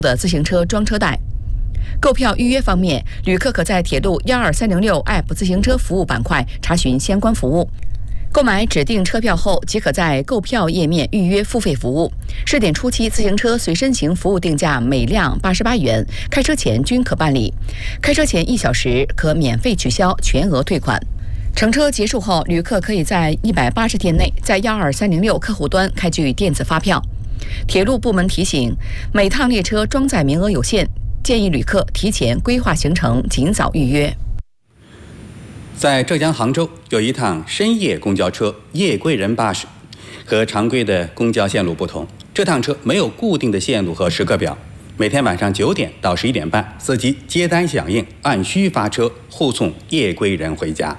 的自行车装车带。购票预约方面，旅客可在铁路12306 App 自行车服务板块查询相关服务。购买指定车票后，即可在购票页面预约付费服务。试点初期，自行车随身行服务定价每辆88元，开车前均可办理。开车前1小时可免费取消，全额退款。乘车结束后，旅客可以在180天内在12306客户端开具电子发票。铁路部门提醒，每趟列车装载名额有限，建议旅客提前规划行程，尽早预约。 在浙江杭州有一趟深夜公交车夜归人巴士，和常规的公交线路不同，这趟车没有固定的线路和时刻表，每天晚上9点到11点半，司机接单响应，按需发车，护送夜归人回家。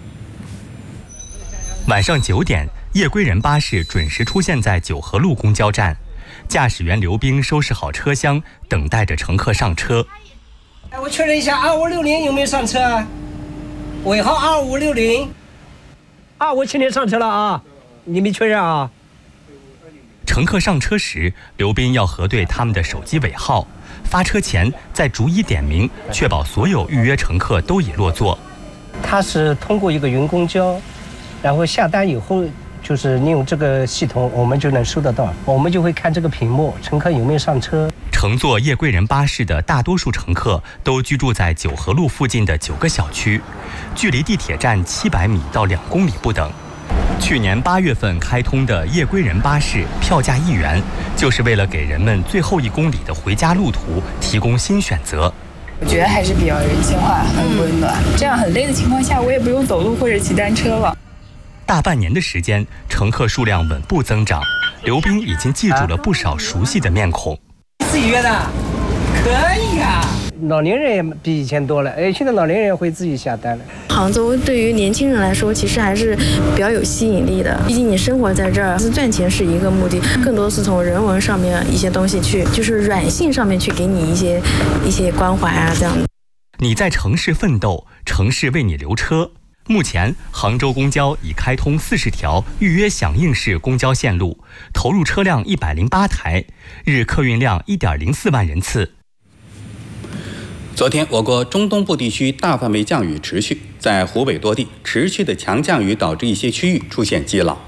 晚上9点，夜归人巴士准时出现在九河路公交站，驾驶员刘兵收拾好车厢，等待着乘客上车。 我确认一下2560有没有上车啊？尾号2560，2570上车了啊，你没确认啊？ 乘客上车时，刘斌要核对他们的手机尾号，发车前再逐一点名，确保所有预约乘客都已落座。 他是通过一个云公交，然后下单以后，就是利用这个系统，我们就能收得到，我们就会看这个屏幕，乘客有没有上车。 乘坐夜归人巴士的大多数乘客都居住在九河路附近的9个小区，距离地铁站700米到2公里不等。去年8月份开通的夜归人巴士票价1元，就是为了给人们最后1公里的回家路途提供新选择。 我觉得还是比较人性化，很温暖。这样很累的情况下，我也不用走路或者骑单车了。 大半年的时间，乘客数量稳步增长，刘斌已经记住了不少熟悉的面孔。 自己约的，可以啊。老年人也比以前多了，现在老年人也会自己下单了。 杭州对于年轻人来说，其实还是比较有吸引力的。毕竟你生活在这儿，是赚钱是一个目的，更多是从人文上面一些东西去，就是软性上面去给你一些关怀啊，这样的。 你在城市奋斗，城市为你留车。目前，杭州公交已开通40条预约响应式公交线路，投入车辆108台，日客运量1.04万人次。 昨天，我国中东部地区大范围降雨持续，在湖北多地，持续的强降雨导致一些区域出现积涝。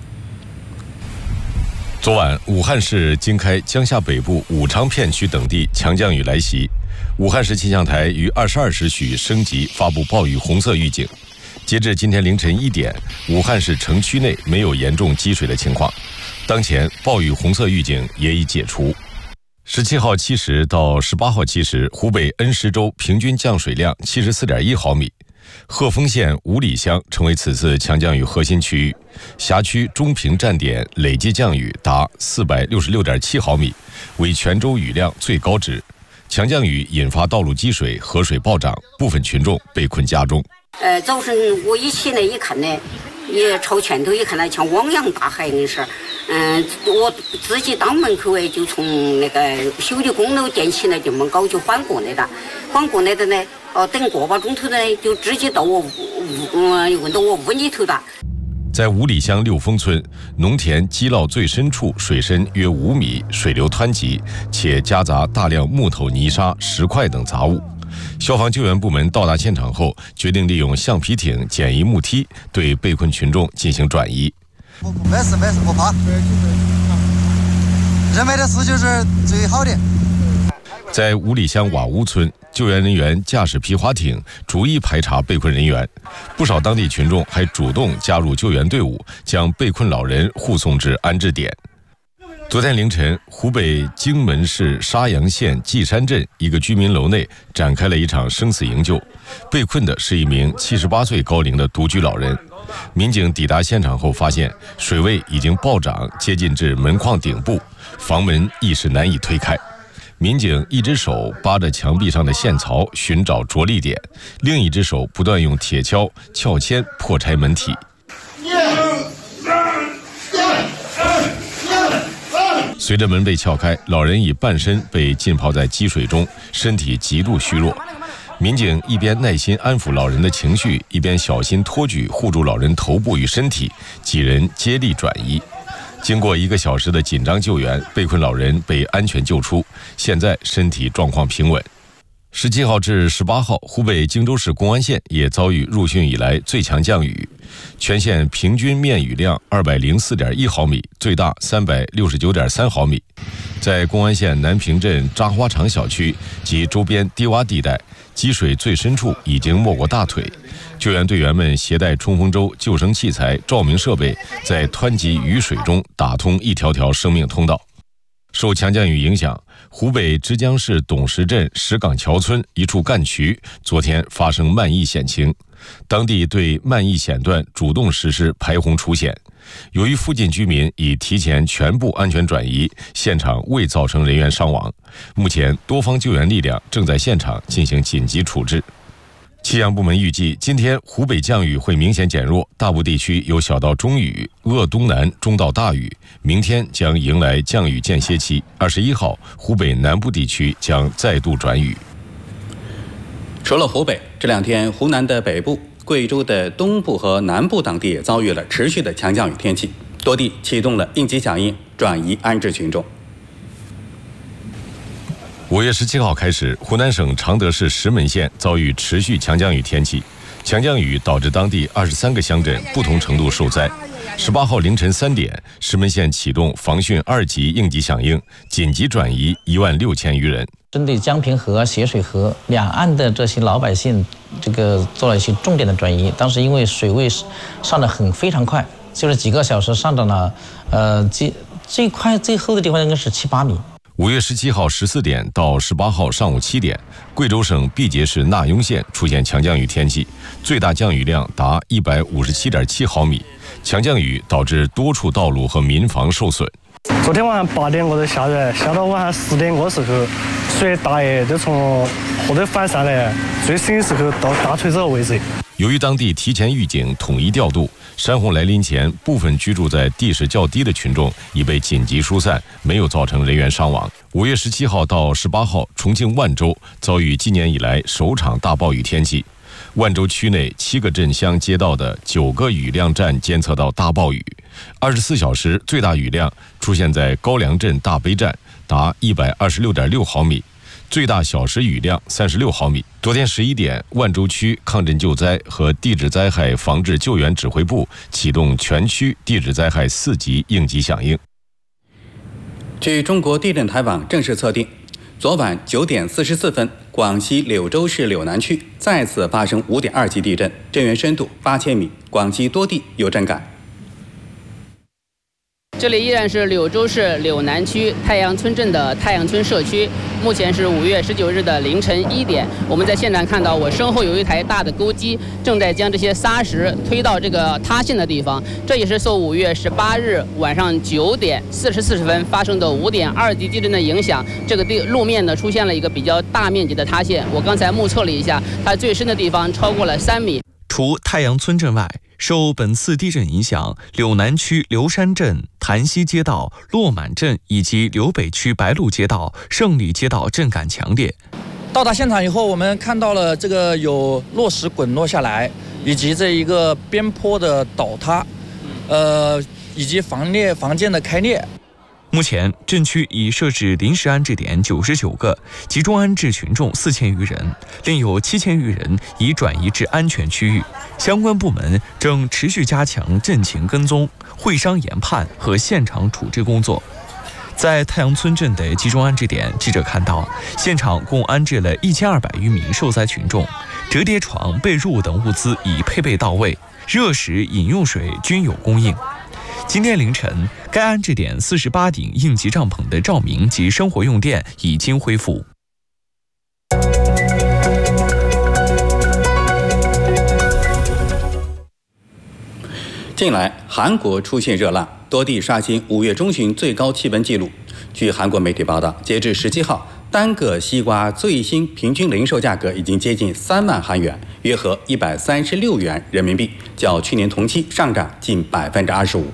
昨晚，武汉市经开江夏北部武昌片区等地强降雨来袭，武汉市气象台于22时许升级发布暴雨红色预警。截至今天凌晨1点，武汉市城区内没有严重积水的情况。当前暴雨红色预警也已解除。17号7时到18号7时，湖北恩施州平均降水量74.1毫米，鹤峰县五里乡成为此次强降雨核心区域，辖区中平站点累计降雨达466.7毫米，为全州雨量最高值。强降雨引发道路积水、河水暴涨，部分群众被困家中。 早晨我一起来一看呢，也朝前头一看呢，像汪洋大海的事。我自己当门口就从那个修理工楼电起来就门高就缓过来了，呢，等个把钟头呢，就直接到我问到我屋里头了。 在五里乡六峰村，农田基涝最深处水深约5米，水流湍急，且夹杂大量木头、泥沙、石块等杂物。消防救援部门到达现场后，决定利用橡皮艇、简易木梯对被困群众进行转移。 没事，不怕。人为的事就是最好的。 在五里乡瓦屋村，救援人员驾驶皮划艇逐一排查被困人员，不少当地群众还主动加入救援队伍，将被困老人护送至安置点。昨天凌晨，湖北荆门市沙洋县稷山镇一个居民楼内展开了一场生死营救，被困的是一名78岁高龄的独居老人。民警抵达现场后发现，水位已经暴涨，接近至门框顶部，房门一时难以推开。民警一只手扒着墙壁上的线槽寻找着力点，另一只手不断用铁锹、撬签破拆门体。随着门被撬开，老人已半身被浸泡在积水中，身体极度虚弱。民警一边耐心安抚老人的情绪，一边小心托举护住老人头部与身体，几人接力转移。 经过1个小时的紧张救援，被困老人被安全救出，现在身体状况平稳。17号至18号，湖北荆州市公安县也遭遇入汛以来最强降雨，全县平均面雨量204.1毫米，最大369.3毫米。在公安县南平镇扎花场小区及周边低洼地带，积水最深处已经没过大腿。救援队员们携带冲锋舟、救生器材、照明设备，在湍急雨水中打通一条条生命通道。受强降雨影响，湖北枝江市董石镇石岗桥村一处干渠昨天发生漫溢险情，当地对漫溢险段主动实施排洪除险。由于附近居民已提前全部安全转移，现场未造成人员伤亡。目前多方救援力量正在现场进行紧急处置。气象部门预计，今天湖北降雨会明显减弱，大部地区有小到中雨，鄂东南中到大雨。明天将迎来降雨间歇期。21号，湖北南部地区将再度转雨。 除了湖北，这2天湖南的北部、贵州的东部和南部等地也遭遇了持续的强降雨天气，多地启动了应急响应，转移安置群众。 5月17号开始，湖南省常德市石门县遭遇持续强降雨天气，强降雨导致当地23个乡镇不同程度受灾。18号凌晨3点，石门县启动防汛2级应急响应，紧急转移16000余人。 针对江平河、咸水河两岸的这些老百姓，做了一些重点的转移。当时因为水位上得非常快，就是几个小时上涨了，最快最厚的地方应该是7、8米。 5月17号14点到18号上午7点，贵州省毕节市纳雍县出现强降雨天气，最大降雨量达157.7毫米。强降雨导致多处道路和民房受损。 昨天晚上8点过就下雨，下到晚上10点过时候，水大爷就从后头反上来，最深的时候到大腿这个位置。 由于当地提前预警，统一调度，山洪来临前，部分居住在地势较低的群众已被紧急疏散，没有造成人员伤亡。5月17号到18号，重庆万州遭遇今年以来首场大暴雨天气。万州区内7个镇乡街道的9个雨量站监测到大暴雨，24小时最大雨量出现在高梁镇大悲站，达126.6毫米，最大小时雨量36毫米。昨天11点，万州区抗震救灾和地质灾害防治救援指挥部启动全区地质灾害4级应急响应。 据中国地震台网正式测定，昨晚9点44分，广西柳州市柳南区再次发生5.2级地震，震源深度8000米，广西多地有震感。 这里依然是柳州市柳南区太阳村镇的太阳村社区，目前是5月19日的凌晨1点。我们在现场看到，我身后有一台大的钩机，正在将这些沙石推到这个塌陷的地方。这也是受5月18日晚上9点44分发生的5.2级地震的影响，这个路面呢出现了一个比较大面积的塌陷。我刚才目测了一下，它最深的地方超过了3米。 除太阳村镇外，受本次地震影响，柳南区柳山镇潭西街道、落满镇以及柳北区白鹿街道、胜利街道震感强烈。 到达现场以后，我们看到了这个有落石滚落下来，以及这一个边坡的倒塌，以及房间的开裂。 目前，镇区已设置临时安置点99个，集中安置群众4000余人，另有7000余人已转移至安全区域。相关部门正持续加强震情跟踪、会商研判和现场处置工作。在太阳村镇的集中安置点，记者看到，现场共安置了1200余名受灾群众，折叠床、被褥等物资已配备到位，热食、饮用水均有供应。今天凌晨，该安置点48顶应急帐篷的照明及生活用电已经恢复。 近来，韩国出现热浪，多地刷新5月中旬最高气温纪录。据韩国媒体报道，截至17号，单个西瓜最新平均零售价格已经接近3万韩元，约合136元人民币，较去年同期上涨近25%。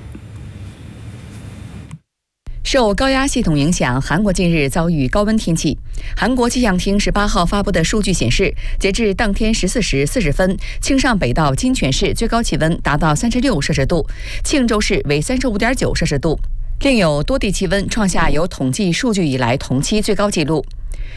受高压系统影响，韩国近日遭遇高温天气。韩国气象厅18号发布的数据显示，截至当天14时40分，庆尚北道金泉市最高气温达到36摄氏度，庆州市为35.9摄氏度。 另有多地气温创下有统计数据以来同期最高纪录。